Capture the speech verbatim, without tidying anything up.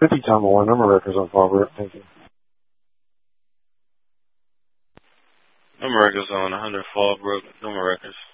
fifty Tom one, number records on Fallbrook. Thank you. Number records on one hundred Fallbrook, number records.